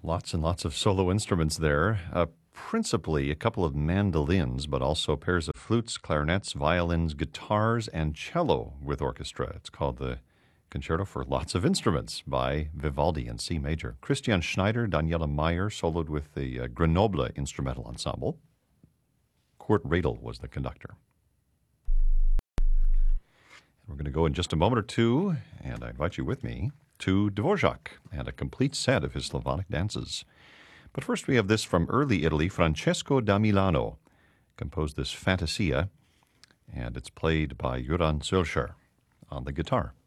Lots and lots of solo instruments there. Principally a couple of mandolins, but also pairs of flutes, clarinets, violins, guitars, and cello with orchestra. It's called the Concerto for Lots of Instruments by Vivaldi in C major. Christian Schneider, Daniela Meyer soloed with the Grenoble Instrumental Ensemble. Kurt Radel was the conductor. We're going to go in just a moment or two, and I invite you with me to Dvorak and a complete set of his Slavonic dances. But first we have this from early Italy. Francesco da Milano composed this Fantasia, and it's played by Göran Sölscher on the guitar.